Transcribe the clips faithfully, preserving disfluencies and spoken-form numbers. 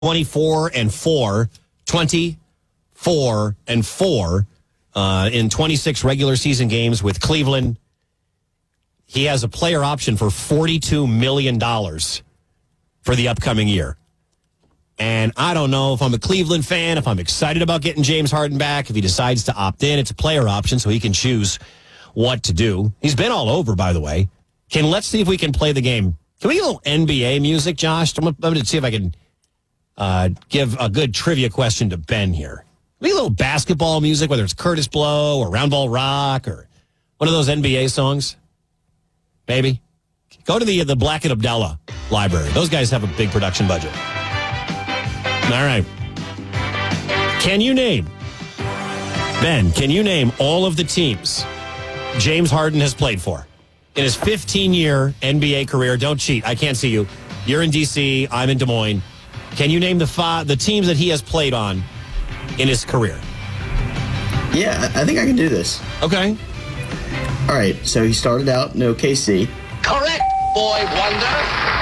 twenty-four and four, twenty-four and four uh, in twenty-six regular season games with Cleveland. He has a player option for forty-two million dollars for the upcoming year. And I don't know if I'm a Cleveland fan, if I'm excited about getting James Harden back, if he decides to opt in. It's a player option, so he can choose what to do. He's been all over, by the way. Can Let's see if we can play the game. Can we get a little N B A music, Josh? I'm going to see if I can uh, give a good trivia question to Ben here. Can we get a little basketball music, whether it's Curtis Blow or Round Ball Rock or one of those N B A songs? Maybe. Go to the the Black and Abdallah library. Those guys have a big production budget. All right. Can you name, Ben, can you name all of the teams James Harden has played for in his fifteen-year N B A career? Don't cheat. I can't see you. You're in D C. I'm in Des Moines. Can you name the five, the teams that he has played on in his career? Yeah, I think I can do this. Okay. All right, so he started out in O K C. Correct, boy wonder.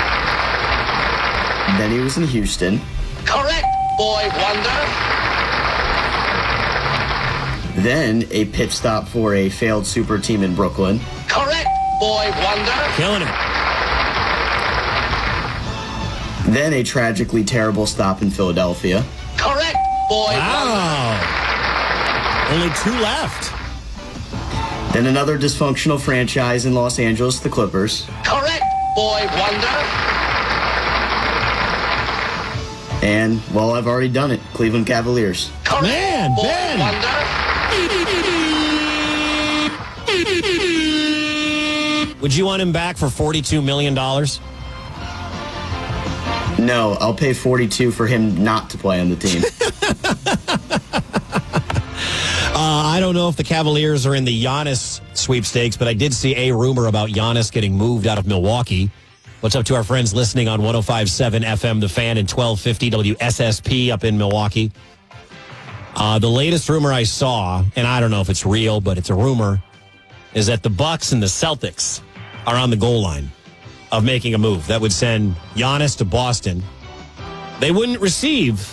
Then he was in Houston. Correct, boy wonder. Then a pit stop for a failed super team in Brooklyn. Correct, boy wonder. Killing it. Then a tragically terrible stop in Philadelphia. Correct, boy Wow. wonder. Only two left. Then another dysfunctional franchise in Los Angeles, the Clippers. Correct, boy wonder. And, well, I've already done it. Cleveland Cavaliers. Correct, Man, boy Ben. wonder. Would you want him back for forty-two million dollars? No, I'll pay forty-two for him not to play on the team. Uh, I don't know if the Cavaliers are in the Giannis sweepstakes, but I did see a rumor about Giannis getting moved out of Milwaukee. What's up to our friends listening on one oh five point seven F M, The Fan, and twelve fifty W S S P up in Milwaukee? Uh, the latest rumor I saw, and I don't know if it's real, but it's a rumor, is that the Bucks and the Celtics are on the goal line of making a move that would send Giannis to Boston. They wouldn't receive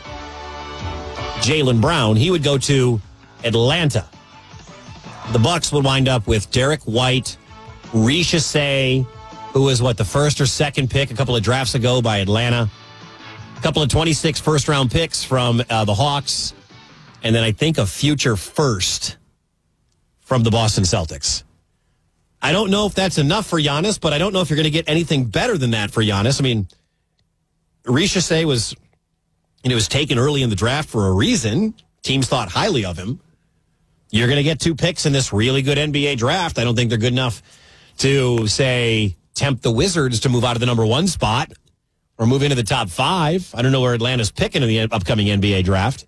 Jaylen Brown. He would go to Atlanta. The Bucks would wind up with Derek White, Risha Say, who was, what, the first or second pick a couple of drafts ago by Atlanta. A couple of twenty-six first-round picks from uh, the Hawks. And then I think a future first from the Boston Celtics. I don't know if that's enough for Giannis, but I don't know if you're going to get anything better than that for Giannis. I mean, Risha Say was, you know, was taken early in the draft for a reason. Teams thought highly of him. You're going to get two picks in this really good N B A draft. I don't think they're good enough to, say, tempt the Wizards to move out of the number one spot or move into the top five. I don't know where Atlanta's picking in the upcoming N B A draft.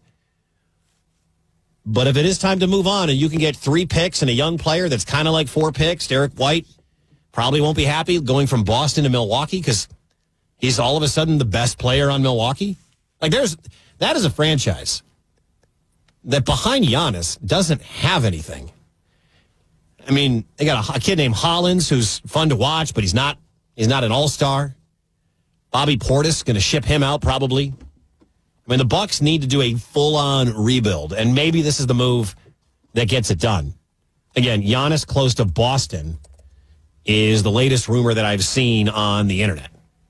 But if it is time to move on and you can get three picks and a young player that's kind of like four picks, Derek White probably won't be happy going from Boston to Milwaukee because he's all of a sudden the best player on Milwaukee. Like, there's that is a franchise that behind Giannis doesn't have anything. I mean, they got a, a kid named Hollins who's fun to watch, but he's not he's not an all-star. Bobby Portis going to ship him out probably. I mean, the Bucks need to do a full-on rebuild, and maybe this is the move that gets it done. Again, Giannis close to Boston is the latest rumor that I've seen on the internet.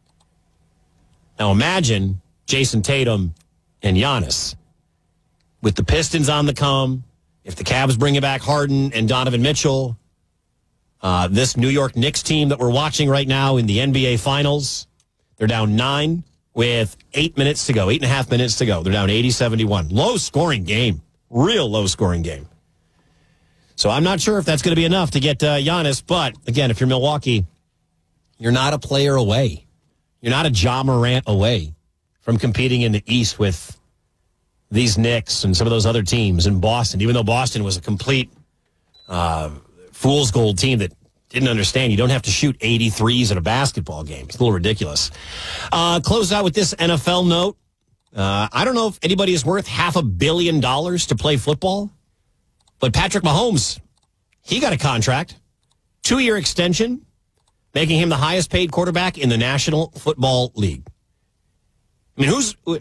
Now imagine Jason Tatum and Giannis with the Pistons on the come. If the Cavs bring back Harden and Donovan Mitchell, uh, this New York Knicks team that we're watching right now in the N B A Finals, they're down nine with eight minutes to go, eight and a half minutes to go. They're down eighty seventy-one. Low-scoring game. Real low-scoring game. So I'm not sure if that's going to be enough to get uh, Giannis, but, again, if you're Milwaukee, you're not a player away. You're not a Ja Morant away from competing in the East with these Knicks and some of those other teams in Boston, even though Boston was a complete uh, fool's gold team that didn't understand you don't have to shoot eighty-threes in a basketball game. It's a little ridiculous. Uh, close out with this N F L note. Uh, I don't know if anybody is worth half a billion dollars to play football, but Patrick Mahomes, he got a contract, two-year extension, making him the highest paid quarterback in the National Football League. I mean, who's